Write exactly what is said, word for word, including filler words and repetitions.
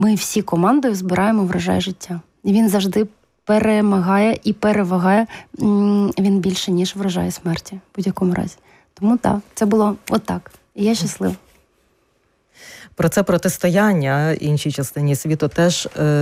Ми всі командою збираємо врожай життя. І він завжди перемагає і перевагає, він більше, ніж врожай смерті, в будь-якому разі. Тому так, це було отак. І я щаслива. Про це протистояння іншій частині світу теж